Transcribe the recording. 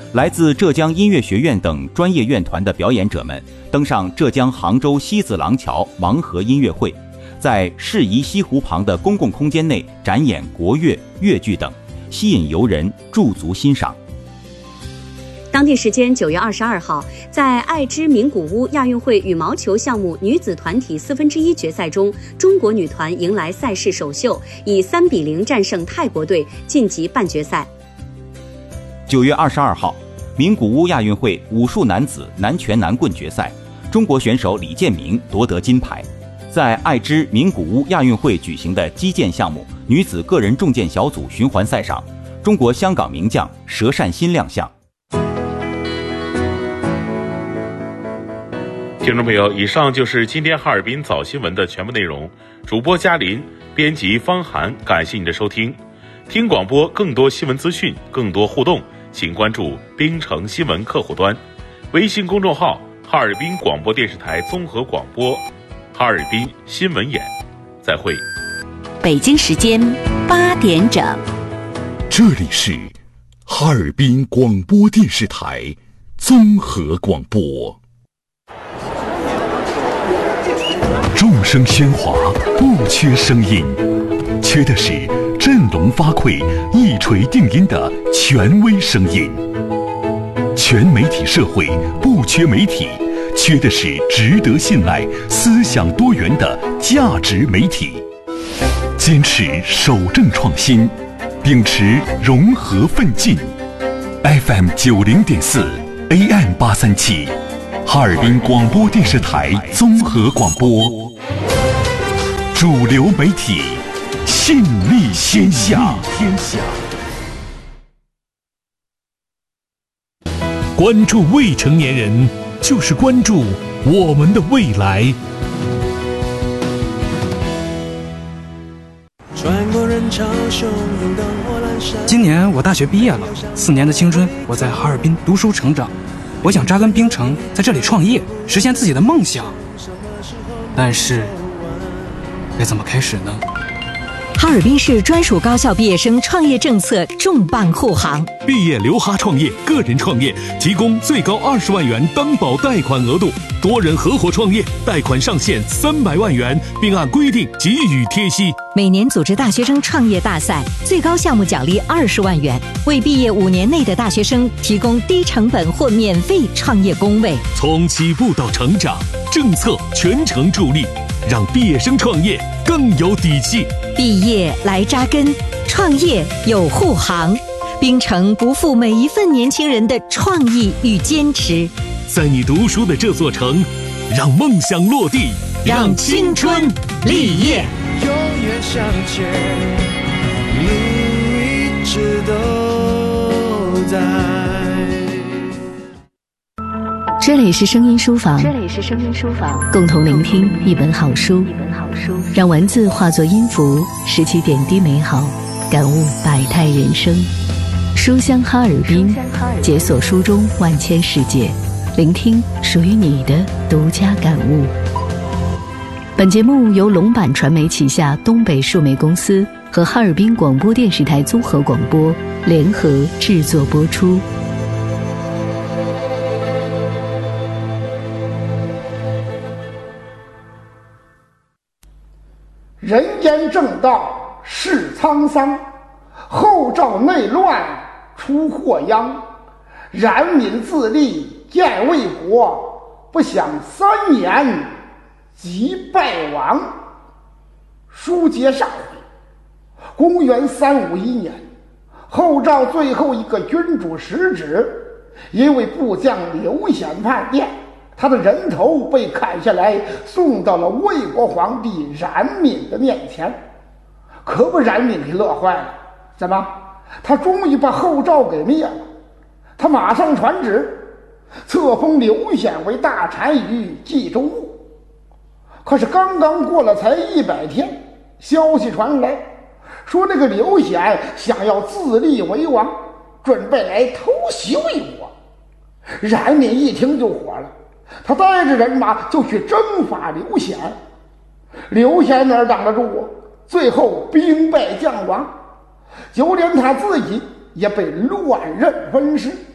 来自浙江音乐学院等专业院团的表演者们登上浙江杭州西子廊桥盲盒音乐会，在适宜西湖旁的公共空间内展演国乐、粤剧等，吸引游人驻足欣赏。 当地时间9月22号，在爱知名古屋亚运会羽毛球项目女子团体1/4决赛中，中国女团迎来赛事首秀，以3-0战胜泰国队，晋级半决赛。 9月22号，名古屋亚运会武术男子男拳男棍决赛，中国选手李建明夺得金牌。在爱知名古屋亚运会举行的击剑项目女子个人重剑小组循环赛上，中国香港名将佘善欣亮相。 听众朋友，以上就是今天哈尔滨早新闻的全部内容。主播嘉林，编辑方涵，感谢你的收听。听广播更多新闻资讯，更多互动，请关注冰城新闻客户端，微信公众号哈尔滨广播电视台综合广播，哈尔滨新闻眼。再会。 北京时间8点整， 这里是哈尔滨广播电视台综合广播。众声喧哗，不缺声音，缺的是振聋发聩、一锤定音的权威声音。全媒体社会不缺媒体，缺的是值得信赖、思想多元的价值媒体。坚持守正创新，秉持融合奋进。FM 90.4 AM 837，哈尔滨广播电视台综合广播。主流媒体，信力天下。 关注未成年人，就是关注我们的未来。 今年我大学毕业了，4年的青春我在哈尔滨读书成长，我想扎根冰城，在这里创业，实现自己的梦想。但是该怎么开始呢？ 哈尔滨市专属高校毕业生创业政策重磅护航， 毕业留哈创业、个人创业提供最高20万元担保贷款额度，多人合伙创业贷款上限300万元，并按规定给予贴息。 每年组织大学生创业大赛，最高项目奖励20万元，为毕业5年内的大学生提供低成本或免费创业工位。 从起步到成长，政策全程助力，让毕业生创业更有底气。 毕业来扎根，创业有护航。冰城不负每一份年轻人的创意与坚持。 在你读书的这座城，让梦想落地，让青春立业。 永远向前，路一直都在。 这里是声音书房，共同聆听一本好书，让文字化作音符，拾起点滴美好，感悟百态人生。书香哈尔滨，解锁书中万千世界，聆听属于你的独家感悟。本节目由龙板传媒旗下东北数媒公司和哈尔滨广播电视台综合广播联合制作播出。 人间正道是沧桑，后赵内乱出祸殃。冉闵自立建魏国，不想3年即败亡。书接上回，公元351年，后赵最后一个君主石指因为部将刘显叛变，他的人头被砍下来，送到了魏国皇帝冉闵的面前，可把冉闵给乐坏了。怎么？他终于把后赵给灭了。他马上传旨，册封刘显为大单于冀州牧。可是刚刚过了才100天，消息传来，说那个刘显想要自立为王，准备来偷袭魏国。冉闵一听就火了，他带着人马就去征伐刘显。刘显哪儿挡得住啊？最后兵败将亡，就连他自己也被乱刃分尸。